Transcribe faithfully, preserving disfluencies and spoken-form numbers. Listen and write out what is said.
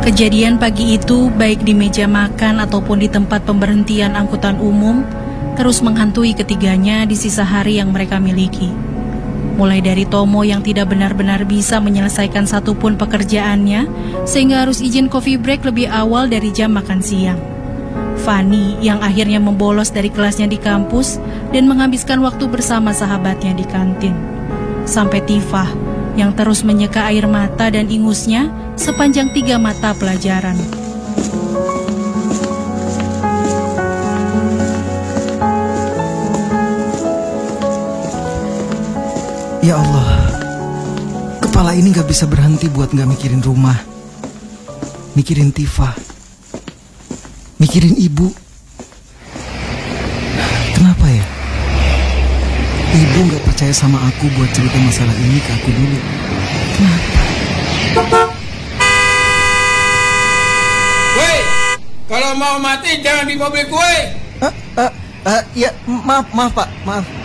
Kejadian pagi itu, baik di meja makan ataupun di tempat pemberhentian angkutan umum, terus menghantui ketiganya di sisa hari yang mereka miliki. Mulai dari Tomo yang tidak benar-benar bisa menyelesaikan satupun pekerjaannya, sehingga harus izin coffee break lebih awal dari jam makan siang. Fani yang akhirnya membolos dari kelasnya di kampus dan menghabiskan waktu bersama sahabatnya di kantin. Sampai Tifah yang terus menyeka air mata dan ingusnya sepanjang tiga mata pelajaran. Ya Allah, kepala ini gak bisa berhenti buat gak mikirin rumah, mikirin Tifah, mikirin ibu. Kenapa ya? Ibu gak percaya sama aku buat cerita masalah ini ke aku dulu. Kenapa? Woi, kalau mau mati jangan di mobil gue. Uh, uh, uh, ya, maaf, maaf Pak, maaf.